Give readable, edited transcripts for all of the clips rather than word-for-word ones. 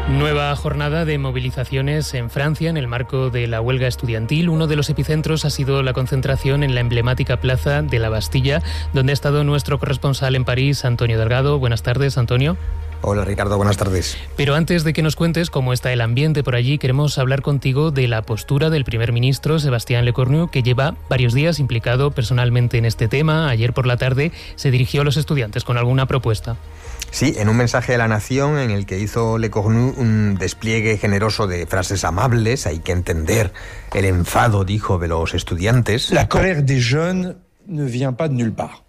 Nueva jornada de movilizaciones en Francia en el marco de la huelga estudiantil. Uno de los epicentros ha sido la concentración en la emblemática plaza de la Bastilla, donde ha estado nuestro corresponsal en París, Antonio Delgado. Buenas tardes, Antonio. Hola Ricardo, buenas tardes. Pero antes de que nos cuentes cómo está el ambiente por allí, queremos hablar contigo de la postura del primer ministro Sébastien Lecornu, que lleva varios días implicado personalmente en este tema. Ayer por la tarde se dirigió a los estudiantes con alguna propuesta. Sí, en un mensaje a la nación en el que hizo Lecornu un despliegue generoso de frases amables. Hay que entender el enfado, dijo, de los estudiantes. La colère des jeunes ne vient pas de nulle part.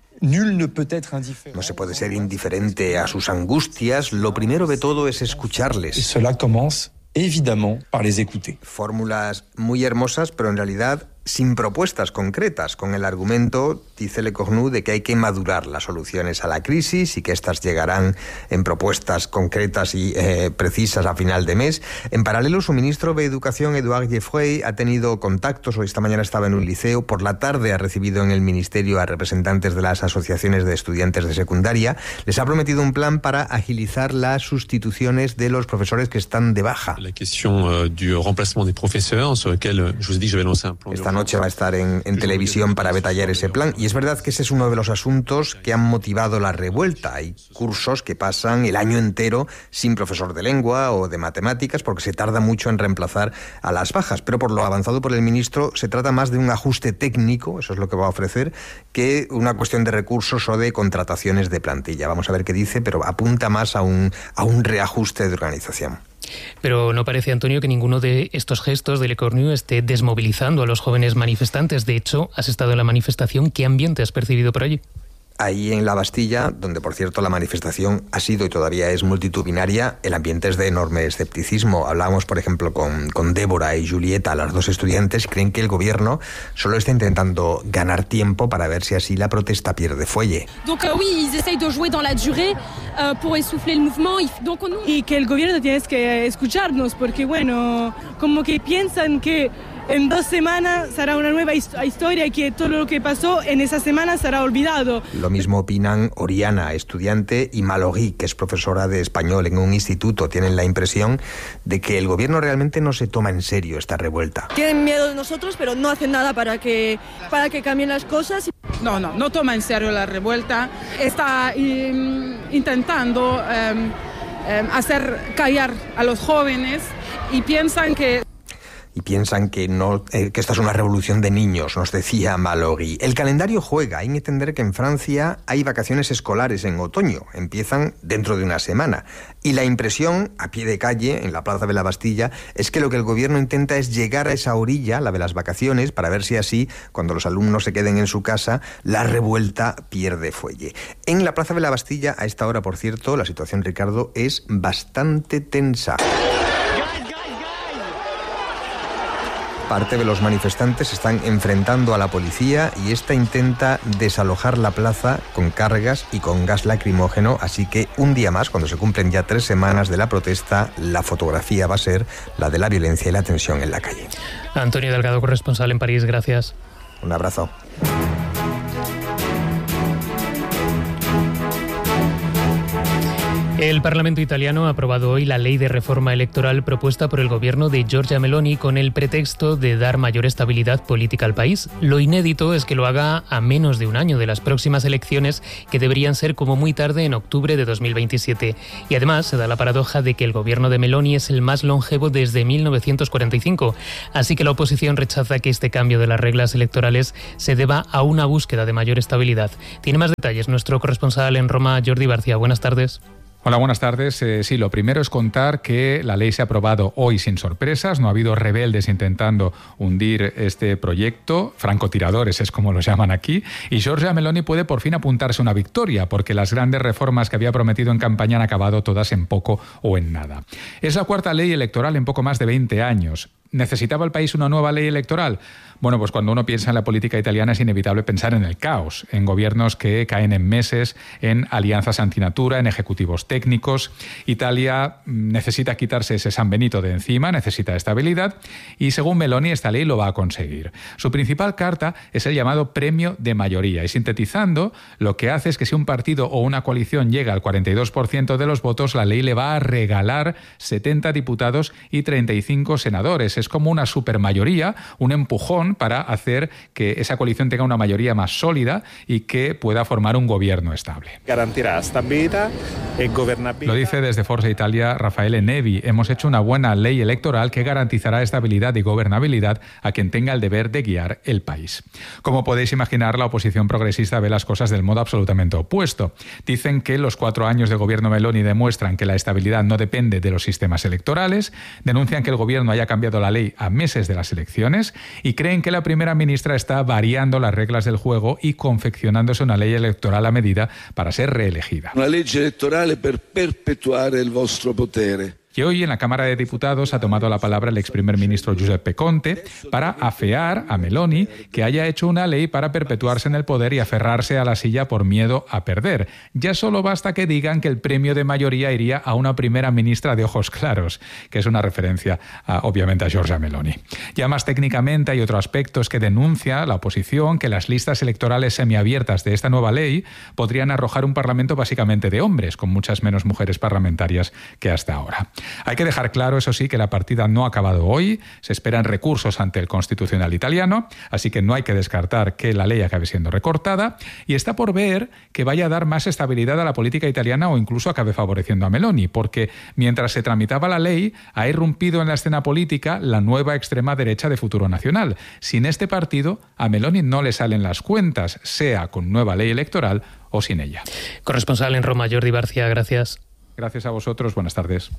No se puede ser indiferente a sus angustias. Lo primero de todo es escucharles. Y cela commence évidemment par les écouter. Fórmulas muy hermosas, pero en realidad sin propuestas concretas, con el argumento, dice Lecornu, de que hay que madurar las soluciones a la crisis y que éstas llegarán en propuestas concretas y precisas a final de mes. En paralelo, su ministro de Educación, Édouard Geoffroy, ha tenido contactos. Hoy esta mañana estaba en un liceo. Por la tarde ha recibido en el ministerio a representantes de las asociaciones de estudiantes de secundaria. Les ha prometido un plan para agilizar las sustituciones de los profesores que están de baja. La cuestión du remplacement des professeurs, sur lequel je vous ai dit que je vais lancer un plan. Esta noche va a estar en televisión para detallar ese plan, y es verdad que ese es uno de los asuntos que han motivado la revuelta. Hay cursos que pasan el año entero sin profesor de lengua o de matemáticas porque se tarda mucho en reemplazar a las bajas, pero por lo avanzado por el ministro se trata más de un ajuste técnico, eso es lo que va a ofrecer, que una cuestión de recursos o de contrataciones de plantilla. Vamos a ver qué dice, pero apunta más a un reajuste de organización. Pero no parece, Antonio, que ninguno de estos gestos de Lecornu esté desmovilizando a los jóvenes manifestantes. De hecho, has estado en la manifestación. ¿Qué ambiente has percibido por allí? Ahí en la Bastilla, donde por cierto la manifestación ha sido y todavía es multitudinaria, el ambiente es de enorme escepticismo. Hablábamos, por ejemplo, con Débora y Julieta, las dos estudiantes. Creen que el gobierno solo está intentando ganar tiempo para ver si así la protesta pierde fuelle. Y que el gobierno tiene que escucharnos, porque bueno, como que piensan que en 2 semanas será una nueva historia y que todo lo que pasó en esa semana será olvidado. Lo mismo opinan Oriana, estudiante, y Mallory, que es profesora de español en un instituto. Tienen la impresión de que el gobierno realmente no se toma en serio esta revuelta. Tienen miedo de nosotros, pero no hacen nada para que cambien las cosas. No toma en serio la revuelta. Está intentando hacer callar a los jóvenes y piensan que no, que esta es una revolución de niños, nos decía Mallory. El calendario juega. Hay que entender que en Francia hay vacaciones escolares en otoño. Empiezan dentro de una semana. Y la impresión, a pie de calle, en la plaza de la Bastilla, es que lo que el gobierno intenta es llegar a esa orilla, la de las vacaciones, para ver si así, cuando los alumnos se queden en su casa, la revuelta pierde fuelle. En la plaza de la Bastilla, a esta hora, por cierto, la situación, Ricardo, es bastante tensa. Parte de los manifestantes se están enfrentando a la policía y esta intenta desalojar la plaza con cargas y con gas lacrimógeno, así que un día más, cuando se cumplen ya 3 semanas de la protesta, la fotografía va a ser la de la violencia y la tensión en la calle. Antonio Delgado, corresponsal en París, gracias. Un abrazo. El Parlamento italiano ha aprobado hoy la ley de reforma electoral propuesta por el gobierno de Giorgia Meloni con el pretexto de dar mayor estabilidad política al país. Lo inédito es que lo haga a menos de un año de las próximas elecciones, que deberían ser como muy tarde en octubre de 2027. Y además se da la paradoja de que el gobierno de Meloni es el más longevo desde 1945. Así que la oposición rechaza que este cambio de las reglas electorales se deba a una búsqueda de mayor estabilidad. Tiene más detalles nuestro corresponsal en Roma, Jordi Barcia. Buenas tardes. Hola, buenas tardes. Sí, lo primero es contar que la ley se ha aprobado hoy sin sorpresas. No ha habido rebeldes intentando hundir este proyecto. Francotiradores es como los llaman aquí. Y Giorgia Meloni puede por fin apuntarse una victoria, porque las grandes reformas que había prometido en campaña han acabado todas en poco o en nada. Es la 4ª ley electoral en poco más de 20 años. ¿Necesitaba el país una nueva ley electoral? Bueno, pues cuando uno piensa en la política italiana es inevitable pensar en el caos, en gobiernos que caen en meses, en alianzas antinatura, en ejecutivos técnicos. Italia necesita quitarse ese San Benito de encima, necesita estabilidad y según Meloni esta ley lo va a conseguir. Su principal carta es el llamado premio de mayoría y sintetizando lo que hace es que si un partido o una coalición llega al 42% de los votos, la ley le va a regalar 70 diputados y 35 senadores. Es como una supermayoría, un empujón para hacer que esa coalición tenga una mayoría más sólida y que pueda formar un gobierno estable. Garantirá estabilidad y gobernabilidad. Lo dice desde Forza Italia Raffaele Nevi. Hemos hecho una buena ley electoral que garantizará estabilidad y gobernabilidad a quien tenga el deber de guiar el país. Como podéis imaginar, la oposición progresista ve las cosas del modo absolutamente opuesto. Dicen que los 4 años de gobierno Meloni demuestran que la estabilidad no depende de los sistemas electorales, denuncian que el gobierno haya cambiado la ley a meses de las elecciones y creen que la primera ministra está variando las reglas del juego y confeccionándose una ley electoral a medida para ser reelegida. Una ley electoral para perpetuar el vostro potere. Y hoy en la Cámara de Diputados ha tomado la palabra el ex primer ministro Giuseppe Conte para afear a Meloni que haya hecho una ley para perpetuarse en el poder y aferrarse a la silla por miedo a perder. Ya solo basta que digan que el premio de mayoría iría a una primera ministra de ojos claros, que es una referencia obviamente a Giorgia Meloni. Ya más técnicamente hay otro aspecto, es que denuncia la oposición que las listas electorales semiabiertas de esta nueva ley podrían arrojar un parlamento básicamente de hombres, con muchas menos mujeres parlamentarias que hasta ahora. Hay que dejar claro, eso sí, que la partida no ha acabado hoy, se esperan recursos ante el Constitucional italiano, así que no hay que descartar que la ley acabe siendo recortada y está por ver que vaya a dar más estabilidad a la política italiana o incluso acabe favoreciendo a Meloni, porque mientras se tramitaba la ley ha irrumpido en la escena política la nueva extrema derecha de Futuro Nacional. Sin este partido, a Meloni no le salen las cuentas, sea con nueva ley electoral o sin ella. Corresponsal en Roma, Jordi Barcia, gracias. Gracias a vosotros, buenas tardes.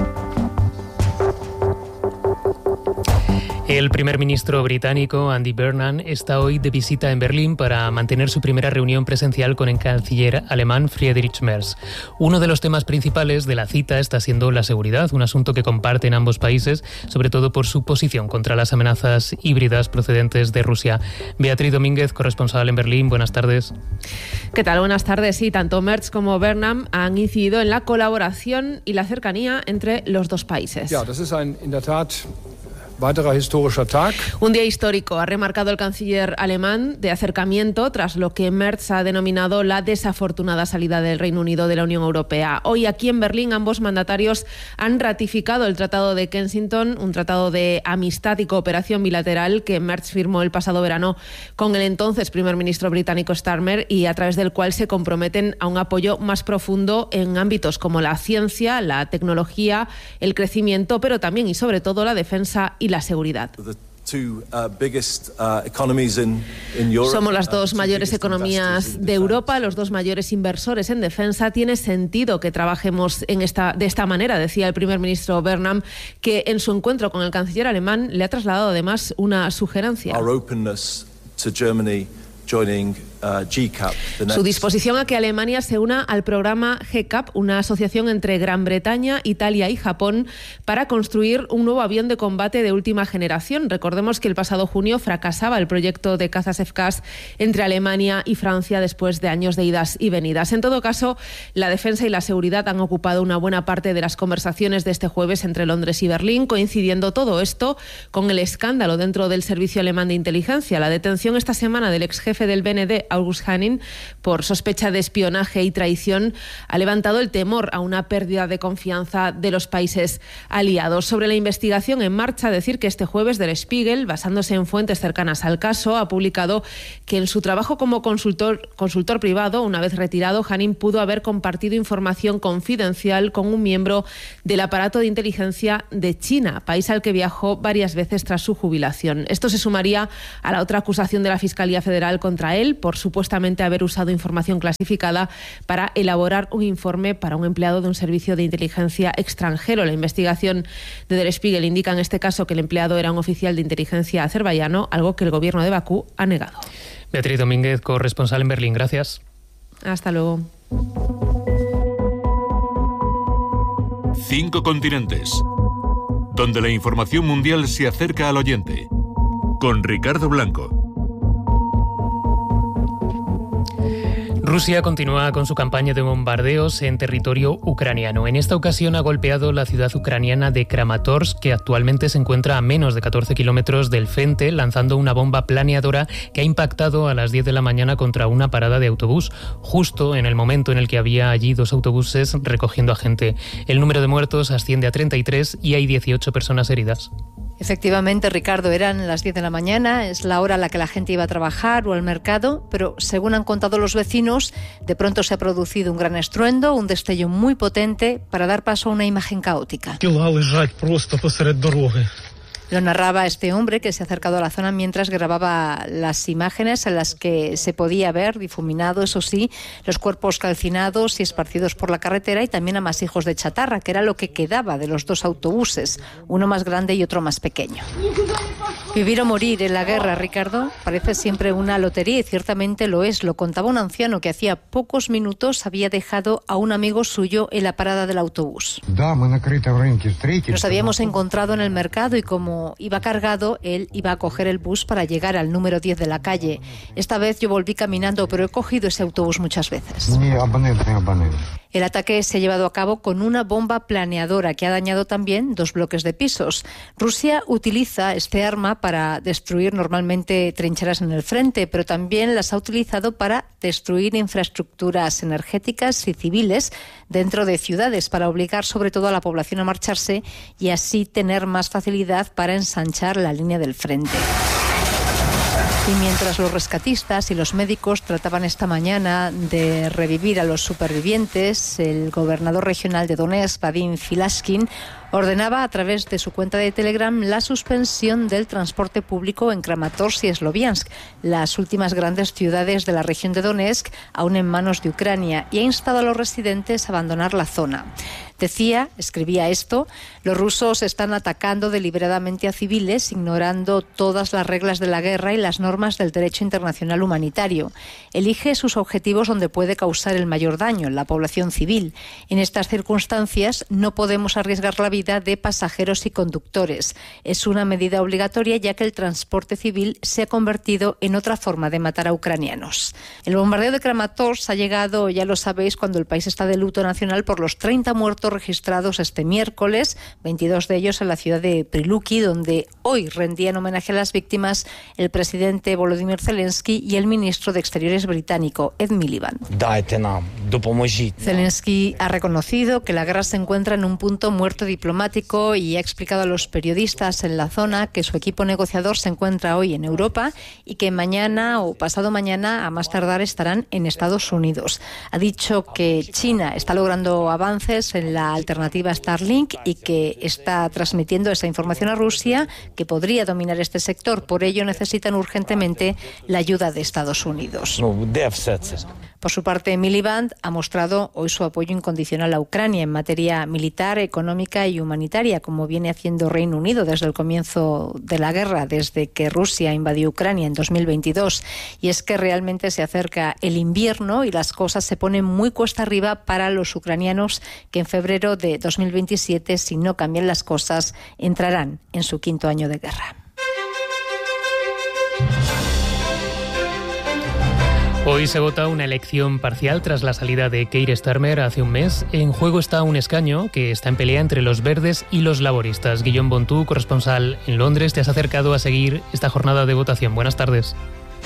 El primer ministro británico, Andy Burnham, está hoy de visita en Berlín para mantener su primera reunión presencial con el canciller alemán Friedrich Merz. Uno de los temas principales de la cita está siendo la seguridad, un asunto que comparten ambos países, sobre todo por su posición contra las amenazas híbridas procedentes de Rusia. Beatriz Domínguez, corresponsal en Berlín, buenas tardes. ¿Qué tal? Buenas tardes. Sí, tanto Merz como Burnham han incidido en la colaboración y la cercanía entre los dos países. Ja, das ist in der Tat weiterer historischer Tag. Un día histórico, ha remarcado el canciller alemán, de acercamiento tras lo que Merz ha denominado la desafortunada salida del Reino Unido de la Unión Europea. Hoy aquí en Berlín ambos mandatarios han ratificado el Tratado de Kensington, un tratado de amistad y cooperación bilateral que Merz firmó el pasado verano con el entonces primer ministro británico Starmer y a través del cual se comprometen a un apoyo más profundo en ámbitos como la ciencia, la tecnología, el crecimiento, pero también y sobre todo la defensa y la seguridad. Somos las dos mayores economías de Europa, los dos mayores inversores en defensa. Tiene sentido que trabajemos de esta manera, decía el primer ministro Burnham, que en su encuentro con el canciller alemán le ha trasladado además una sugerencia. Su disposición a que Alemania se una al programa GCAP, una asociación entre Gran Bretaña, Italia y Japón para construir un nuevo avión de combate de última generación. Recordemos que el pasado junio fracasaba el proyecto de cazas FCAS entre Alemania y Francia después de años de idas y venidas. En todo caso, la defensa y la seguridad han ocupado una buena parte de las conversaciones de este jueves entre Londres y Berlín, coincidiendo todo esto con el escándalo dentro del servicio alemán de inteligencia. La detención esta semana del ex jefe del BND, August Hanning, por sospecha de espionaje y traición, ha levantado el temor a una pérdida de confianza de los países aliados. Sobre la investigación en marcha, decir que este jueves Der Spiegel, basándose en fuentes cercanas al caso, ha publicado que en su trabajo como consultor privado, una vez retirado, Hanning pudo haber compartido información confidencial con un miembro del aparato de inteligencia de China, país al que viajó varias veces tras su jubilación. Esto se sumaría a la otra acusación de la Fiscalía Federal contra él por supuestamente haber usado información clasificada para elaborar un informe para un empleado de un servicio de inteligencia extranjero. La investigación de Der Spiegel indica en este caso que el empleado era un oficial de inteligencia azerbaiyano, algo que el gobierno de Bakú ha negado. Beatriz Domínguez, corresponsal en Berlín. Gracias. Hasta luego. 5 continentes, donde la información mundial se acerca al oyente. Con Ricardo Blanco. Rusia continúa con su campaña de bombardeos en territorio ucraniano. En esta ocasión ha golpeado la ciudad ucraniana de Kramatorsk, que actualmente se encuentra a menos de 14 kilómetros del frente, lanzando una bomba planeadora que ha impactado a las 10 de la mañana contra una parada de autobús, justo en el momento en el que había allí 2 autobuses recogiendo a gente. El número de muertos asciende a 33 y hay 18 personas heridas. Efectivamente, Ricardo, eran las 10 de la mañana, es la hora a la que la gente iba a trabajar o al mercado, pero según han contado los vecinos, de pronto se ha producido un gran estruendo, un destello muy potente para dar paso a una imagen caótica. Lo narraba este hombre que se ha acercado a la zona mientras grababa las imágenes en las que se podía ver, difuminado, eso sí, los cuerpos calcinados y esparcidos por la carretera y también amasijos de chatarra, que era lo que quedaba de los 2 autobuses, uno más grande y otro más pequeño. Vivir o morir en la guerra, Ricardo, parece siempre una lotería y ciertamente lo es. Lo contaba un anciano que hacía pocos minutos había dejado a un amigo suyo en la parada del autobús. Nos habíamos encontrado en el mercado y como iba cargado, él iba a coger el bus para llegar al número 10 de la calle. Esta vez yo volví caminando, pero he cogido ese autobús muchas veces. El ataque se ha llevado a cabo con una bomba planeadora que ha dañado también 2 bloques de pisos. Rusia utiliza este arma para destruir normalmente trincheras en el frente, pero también las ha utilizado para destruir infraestructuras energéticas y civiles dentro de ciudades, para obligar sobre todo a la población a marcharse y así tener más facilidad para ensanchar la línea del frente. Y mientras los rescatistas y los médicos trataban esta mañana de revivir a los supervivientes, el gobernador regional de Donetsk, Vadim Filashkin, ordenaba a través de su cuenta de Telegram la suspensión del transporte público en Kramatorsk y Sloviansk, las últimas grandes ciudades de la región de Donetsk, aún en manos de Ucrania, y ha instado a los residentes a abandonar la zona. Escribía esto: los rusos están atacando deliberadamente a civiles, ignorando todas las reglas de la guerra y las normas del derecho internacional humanitario. Elige sus objetivos donde puede causar el mayor daño, la población civil. En estas circunstancias no podemos arriesgar la vida de pasajeros y conductores. Es una medida obligatoria ya que el transporte civil se ha convertido en otra forma de matar a ucranianos. El bombardeo de Kramatorsk ha llegado, ya lo sabéis, cuando el país está de luto nacional por los 30 muertos registrados este miércoles, 22 de ellos en la ciudad de Prilupki, donde hoy rendían homenaje a las víctimas el presidente Volodymyr Zelensky y el ministro de Exteriores británico, Ed Miliband. Zelensky ha reconocido que la guerra se encuentra en un punto muerto diplomático y ha explicado a los periodistas en la zona que su equipo negociador se encuentra hoy en Europa y que mañana o pasado mañana, a más tardar, estarán en Estados Unidos. Ha dicho que China está logrando avances en la alternativa Starlink y que está transmitiendo esa información a Rusia, que podría dominar este sector. Por ello necesitan urgentemente la ayuda de Estados Unidos. Por su parte, Miliband ha mostrado hoy su apoyo incondicional a Ucrania en materia militar, económica y humanitaria, como viene haciendo Reino Unido desde el comienzo de la guerra, desde que Rusia invadió Ucrania en 2022. Y es que realmente se acerca el invierno y las cosas se ponen muy cuesta arriba para los ucranianos, que en febrero de 2027, si no cambian las cosas, entrarán en su 5º año de guerra. Hoy se vota una elección parcial tras la salida de Keir Starmer hace un mes. En juego está un escaño que está en pelea entre los verdes y los laboristas. Guillaume Bontú, corresponsal en Londres, te has acercado a seguir esta jornada de votación. Buenas tardes.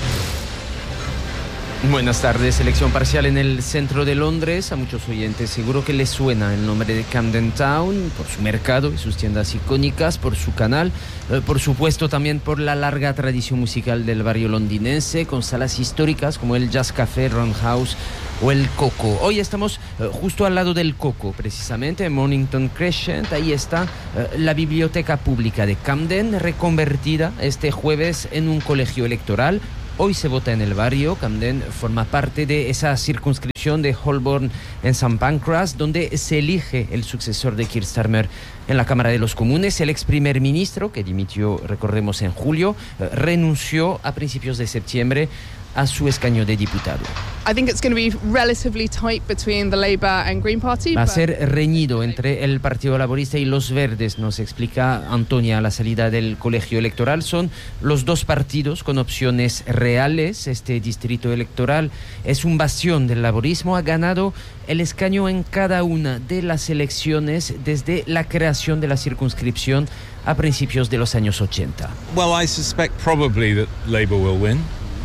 Buenas tardes. Elección parcial en el centro de Londres. A muchos oyentes seguro que les suena el nombre de Camden Town por su mercado y sus tiendas icónicas, por su canal, por supuesto también por la larga tradición musical del barrio londinense, con salas históricas como el Jazz Café, Roundhouse o el Coco. Hoy estamos justo al lado del Coco, precisamente en Mornington Crescent. Ahí está la biblioteca pública de Camden, reconvertida este jueves en un colegio electoral. Hoy se vota en el barrio. Camden forma parte de esa circunscripción de Holborn en St. Pancras, donde se elige el sucesor de Keir Starmer en la Cámara de los Comunes. El ex primer ministro, que dimitió, recordemos, en julio, renunció a principios de septiembre a su escaño de diputado. Va a ser reñido entre el Partido Laborista y los Verdes, nos explica Antonia a la salida del colegio electoral. Son los dos partidos con opciones reales. Este distrito electoral es un bastión del laborismo. Ha ganado el escaño en cada una de las elecciones desde la creación de la circunscripción a principios de los años 80. Well, I suspect probably that Labour will win.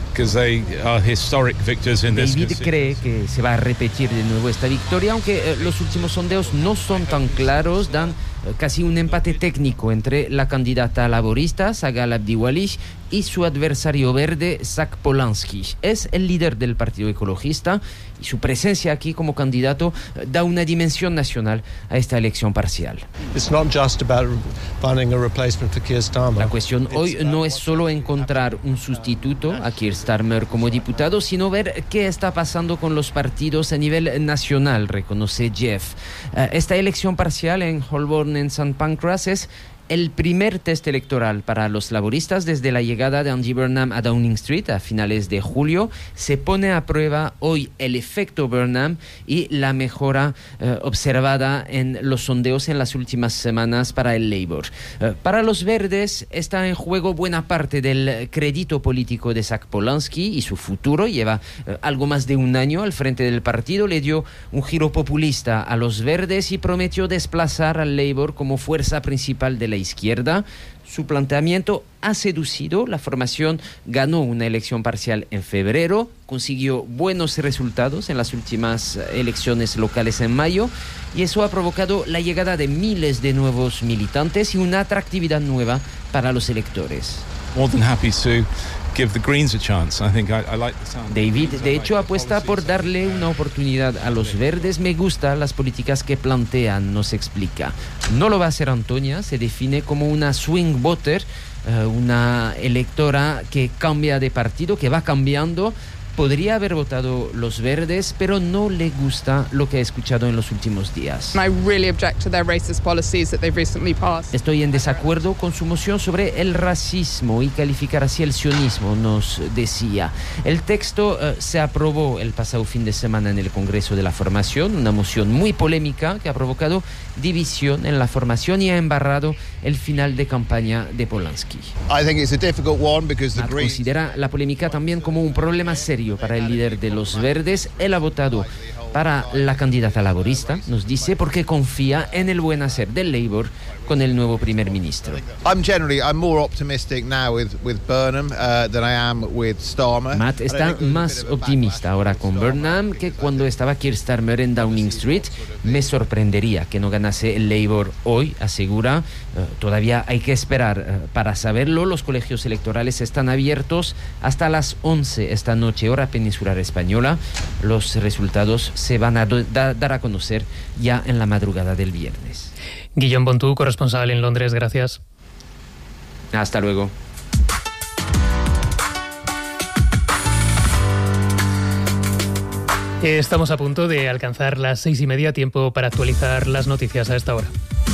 David cree que se va a repetir de nuevo esta victoria, aunque los últimos sondeos no son tan claros, dan casi un empate técnico entre la candidata laborista, Sagal Abdiwali, y su adversario verde, Zach Polanski. Es el líder del Partido Ecologista y su presencia aquí como candidato da una dimensión nacional a esta elección parcial. La cuestión hoy no es solo encontrar un sustituto a Keir Starmer como diputado, sino ver qué está pasando con los partidos a nivel nacional, reconoce Jeff. Esta elección parcial en Holborn, en St. Pancras, es el primer test electoral para los laboristas desde la llegada de Andy Burnham a Downing Street a finales de julio. Se pone a prueba hoy el efecto Burnham y la mejora observada en los sondeos en las últimas semanas para el Labour. Para los verdes está en juego buena parte del crédito político de Zach Polanski y su futuro. Lleva algo más de un año al frente del partido, le dio un giro populista a los verdes y prometió desplazar al Labour como fuerza principal de la izquierda. Su planteamiento ha seducido. La formación ganó una elección parcial en febrero, consiguió buenos resultados en las últimas elecciones locales en mayo y eso ha provocado la llegada de miles de nuevos militantes y una atractividad nueva para los electores. David, de hecho, apuesta por darle una oportunidad a los verdes. Me gustan las políticas que plantean, nos explica. No lo va a hacer Antonia, se define como una swing voter, una electora que cambia de partido, que va cambiando. Podría haber votado los verdes, pero no le gusta lo que ha escuchado en los últimos días. Estoy en desacuerdo con su moción sobre el racismo y calificar así el sionismo, nos decía. El texto se aprobó el pasado fin de semana en el Congreso de la Formación, una moción muy polémica que ha provocado división en la formación y ha embarrado el final de campaña de Polanski. Matt considera la polémica también como un problema serio para el líder de los verdes. Él ha votado para la candidata laborista, nos dice, porque confía en el buen hacer del Labour con el nuevo primer ministro. Matt está más optimista ahora con Burnham que cuando estaba Keir Starmer en Downing Street. Me sorprendería que no ganase el Labour hoy, asegura. Todavía hay que esperar para saberlo. Los colegios electorales están abiertos hasta las 11 esta noche, hora peninsular española. Los resultados se van a dar a conocer ya en la madrugada del viernes. Guillaume Bontú, corresponsal en Londres, gracias. Hasta luego. Estamos a punto de alcanzar las 6:30, tiempo para actualizar las noticias a esta hora.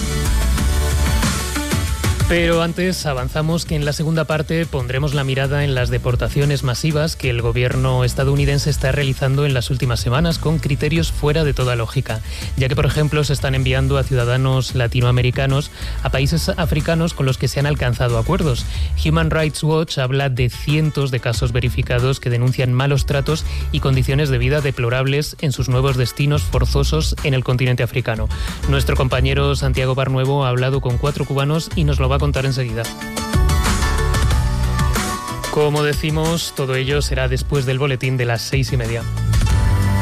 Pero antes avanzamos que en la segunda parte pondremos la mirada en las deportaciones masivas que el gobierno estadounidense está realizando en las últimas semanas con criterios fuera de toda lógica, ya que por ejemplo se están enviando a ciudadanos latinoamericanos a países africanos con los que se han alcanzado acuerdos. Human Rights Watch habla de cientos de casos verificados que denuncian malos tratos y condiciones de vida deplorables en sus nuevos destinos forzosos en el continente africano. Nuestro compañero Santiago Barnuevo ha hablado con 4 cubanos y nos lo va a contar enseguida. Como decimos, todo ello será después del boletín de las 6:30.